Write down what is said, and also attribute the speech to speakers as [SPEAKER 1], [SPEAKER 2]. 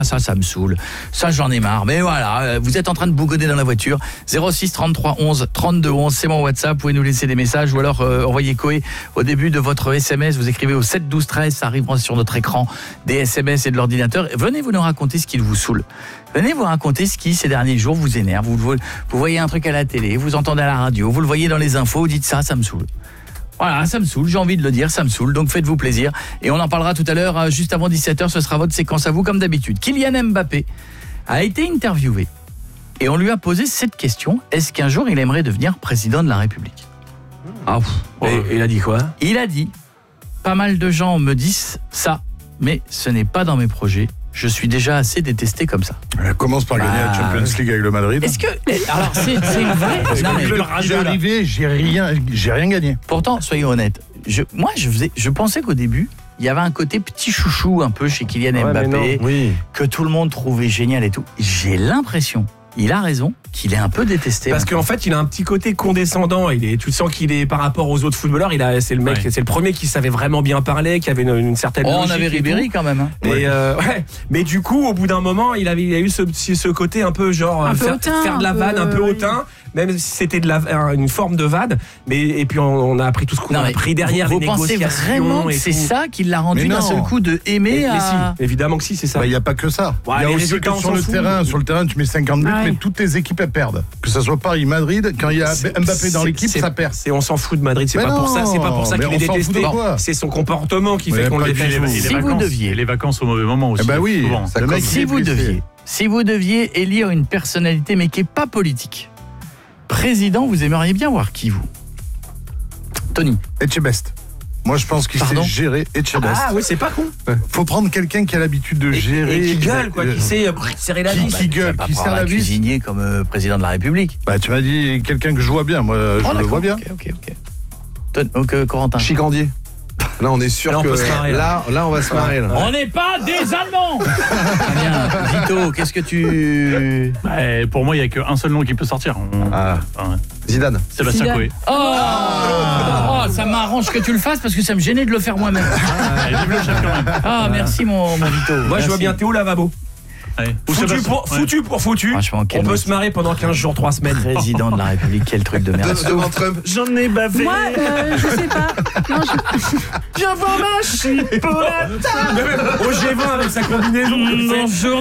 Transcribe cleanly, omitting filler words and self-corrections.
[SPEAKER 1] Ça me saoule. Ça, j'en ai marre. Mais voilà, vous êtes en train de bougonner dans la voiture. 06 33 11 32 11, c'est mon WhatsApp. Vous pouvez nous laisser des messages ou alors envoyer Koé au début de votre SMS. Vous écrivez au 7 12 13, ça arrivera sur notre écran des SMS et de l'ordinateur. Venez vous nous raconter ce qui vous saoule. Venez vous raconter ce qui, ces derniers jours, vous énerve. Vous voyez un truc à la télé, vous entendez à la radio, vous le voyez dans les infos, vous dites ça me saoule. Voilà, ça me saoule, j'ai envie de le dire, ça me saoule, donc faites-vous plaisir. Et on en parlera tout à l'heure, juste avant 17h, ce sera votre séquence à vous, comme d'habitude. Kylian Mbappé a été interviewé et on lui a posé cette question, est-ce qu'un jour il aimerait devenir président de la République ?
[SPEAKER 2] Et il a dit quoi ?
[SPEAKER 1] Il a dit, pas mal de gens me disent ça, mais ce n'est pas dans mes projets. Je suis déjà assez détesté comme ça.
[SPEAKER 3] Elle commence par gagner la Champions League avec le Madrid.
[SPEAKER 1] Est-ce que... Alors, c'est vrai.
[SPEAKER 3] Non, mais depuis qu'il est arrivé, j'ai rien gagné.
[SPEAKER 1] Pourtant, soyons honnêtes, je pensais qu'au début, il y avait un côté petit chouchou un peu chez Kylian Mbappé, que tout le monde trouvait génial et tout. J'ai l'impression, il a raison, qu'il est un peu détesté.
[SPEAKER 2] Parce qu'en fait, il a un petit côté condescendant. Tu sens qu'il est par rapport aux autres footballeurs. C'est le mec, c'est le premier qui savait vraiment bien parler, qui avait une certaine logique.
[SPEAKER 1] On avait Ribéry quand même.
[SPEAKER 2] Mais du coup, au bout d'un moment, il a eu ce côté un peu genre faire de la vanne, un peu hautain. Même si c'était une forme de vanne, et puis on a appris tout ce qu'on a appris derrière les négociations.
[SPEAKER 1] Vous pensez vraiment que c'est ça qui l'a rendu d'un seul coup de aimer à...
[SPEAKER 2] Si, évidemment que si, c'est ça.
[SPEAKER 3] Il n'y a pas que ça. Il y a aussi que sur le terrain, tu mets 50 buts, mais toutes les équipes elles perdent. Que ça soit Paris, Madrid, quand il y a Mbappé dans l'équipe, ça perd.
[SPEAKER 2] On s'en fout de Madrid, c'est pas pour ça qu'il est détesté. C'est son comportement qui fait qu'on le déteste.
[SPEAKER 1] Si vous deviez,
[SPEAKER 4] les vacances au mauvais moment aussi.
[SPEAKER 3] Oui,
[SPEAKER 1] si vous deviez élire une personnalité mais qui n'est pas politique, président, vous aimeriez bien voir qui, vous ? Tony.
[SPEAKER 3] Etchebest. Moi, je pense qu'il sait gérer Etchebest.
[SPEAKER 2] Ah oui, c'est pas con.
[SPEAKER 3] Faut prendre quelqu'un qui a l'habitude de gérer.
[SPEAKER 2] Et qui gueule, quoi, qui sait serrer la vis.
[SPEAKER 3] Qui gueule, qui serre la vis.
[SPEAKER 1] Cuisinier comme président de la République.
[SPEAKER 3] Tu m'as dit quelqu'un que je vois bien. Moi, je le vois bien.
[SPEAKER 1] Ok. Corentin.
[SPEAKER 5] Chicandier. Là, on est sûr que là, on va se marrer. Là.
[SPEAKER 1] On n'est pas des Allemands. Bien. Vito, qu'est-ce que tu...
[SPEAKER 4] Pour moi, il n'y a qu'un seul nom qui peut sortir.
[SPEAKER 5] Zidane.
[SPEAKER 4] Sébastien Coé.
[SPEAKER 1] Ça m'arrange que tu le fasses parce que ça me gênait de le faire moi-même.
[SPEAKER 4] Vive le chef quand même.
[SPEAKER 1] Merci mon Vito.
[SPEAKER 2] Moi, je vois bien Théo Lavabo. Foutu pour foutu. On peut se marrer pendant 15 jours, 3 semaines.
[SPEAKER 1] Président de la République, quel truc de merde.
[SPEAKER 5] Devant Trump.
[SPEAKER 4] J'en ai bavé.
[SPEAKER 6] Moi, je sais pas. Non,
[SPEAKER 2] Viens voir ma chipolata. Au G20 avec sa combinaison.